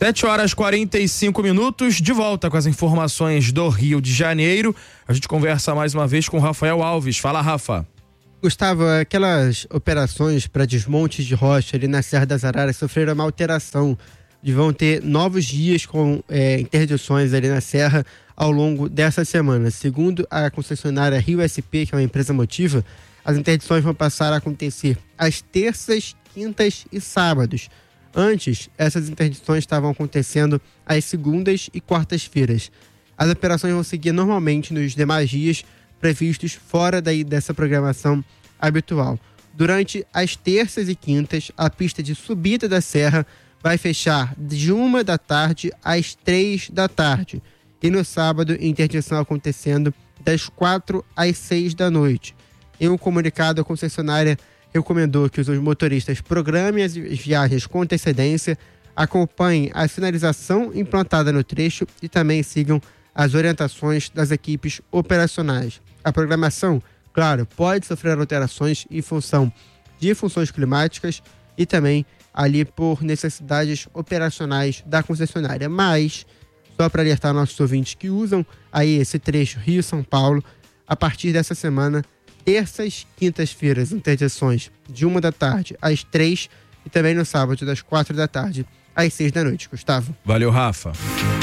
7h45, de volta com as informações do Rio de Janeiro. A gente conversa mais uma vez com o Rafael Alves. Fala, Rafa. Gustavo, aquelas operações para desmonte de rocha ali na Serra das Araras sofreram uma alteração. Vão ter novos dias com interdições ali na Serra ao longo dessa semana. Segundo a concessionária Rio SP, que é uma empresa motiva, as interdições vão passar a acontecer às terças, quintas e sábados. Antes, essas interdições estavam acontecendo às segundas e quartas-feiras. As operações vão seguir normalmente nos demais dias previstos fora dessa programação habitual. Durante as terças e quintas, a pista de subida da serra vai fechar de 1 da tarde às 3 da tarde. E no sábado, interdição acontecendo das 4 às 6 da noite. Em um comunicado, a concessionária recomendou que os motoristas programem as viagens com antecedência, acompanhem a sinalização implantada no trecho e também sigam as orientações das equipes operacionais. A programação, claro, pode sofrer alterações em função de funções climáticas e também ali por necessidades operacionais da concessionária. Mas, só para alertar nossos ouvintes que usam aí esse trecho Rio-São Paulo, a partir dessa semana, terças, quintas-feiras, interdições de 1 da tarde às 3 e também no sábado das 4 da tarde às 6 da noite. Gustavo. Valeu, Rafa.